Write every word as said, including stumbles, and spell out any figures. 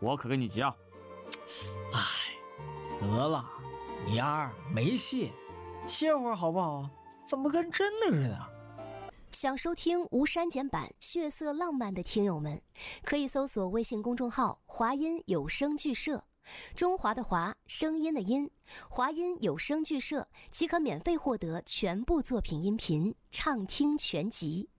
我可跟你急啊！ 哎，得了，丫儿没戏，歇会儿好不好？怎么跟真的似的？ 想收听无删减版血色浪漫的听友们，可以搜索微信公众号华音有声剧社，中华的华，声音的音，华音有声剧社即可免费获得全部作品音频畅听全集。